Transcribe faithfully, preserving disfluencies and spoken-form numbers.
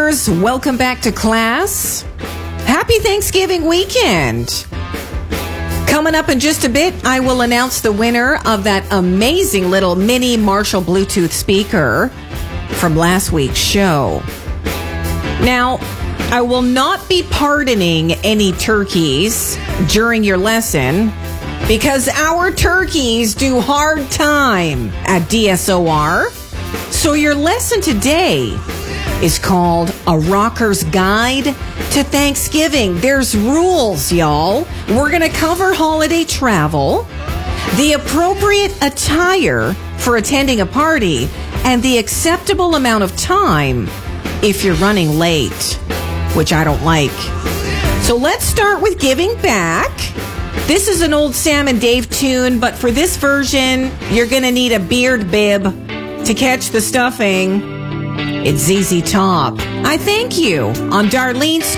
learners, welcome back to class. Happy Thanksgiving weekend. Coming up in just a bit, I will announce the winner of that amazing little mini Marshall Bluetooth speaker from last week's show. Now, I will not be pardoning any turkeys during your lesson because our turkeys do hard time at D S O R. So your lesson today is called A Rocker's Guide to Thanksgiving. There's rules, y'all. We're going to cover holiday travel, the appropriate attire for attending a party, and the acceptable amount of time if you're running late, which I don't like. So let's start with giving back. This is an old Sam and Dave tune, but for this version, you're going to need a beard bib to catch the stuffing. It's Z Z Top. I thank you on Darlene's